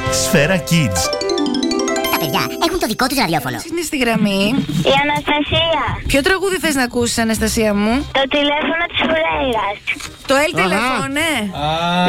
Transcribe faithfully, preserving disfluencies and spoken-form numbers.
Σφαίρα Kids. Τα παιδιά έχουν το δικό τους ραδιόφωνο. Είναι στη γραμμή. Η Αναστασία. Ποιο τραγούδι θες να ακούσεις, Αναστασία μου? Το τηλέφωνο της Φουρέιρας. Το Ελ τηλεφώνε.